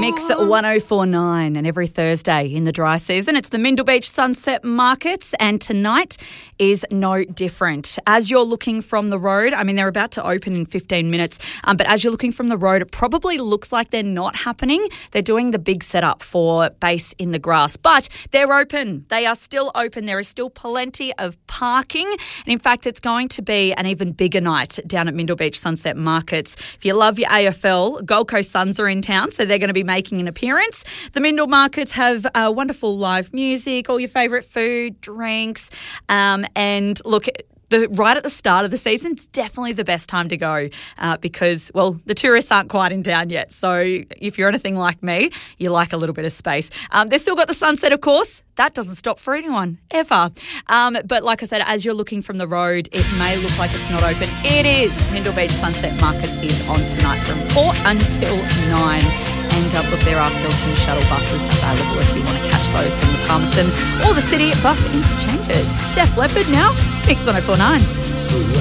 Mix 1049, and every Thursday in the dry season, it's the Mindil Beach Sunset Markets, and tonight is no different. As you're looking from the road, I mean, they're about to open in 15 minutes, but as you're looking from the road, it probably looks like they're not happening. They're doing the big setup for Base in the Grass, but they're open. They are still open. There is still plenty of parking, and in fact, it's going to be an even bigger night down at Mindil Beach Sunset Markets. If you love your AFL, Gold Coast Suns are in town, so they're going to be making an appearance. The Mindil Markets have wonderful live music, all your favourite food, drinks, and look, right at the start of the season, it's definitely the best time to go because, well, the tourists aren't quite in town yet. So if you're anything like me, you like a little bit of space. They've still got the sunset, of course. That doesn't stop for anyone, ever. But like I said, as you're looking from the road, it may look like it's not open. It is. Mindil Beach Sunset Markets is on tonight from 4 until 9. And look, there are still some shuttle buses available if you want to catch those from the Palmerston or the City bus interchanges. Def Leppard now. It's Mix 1049.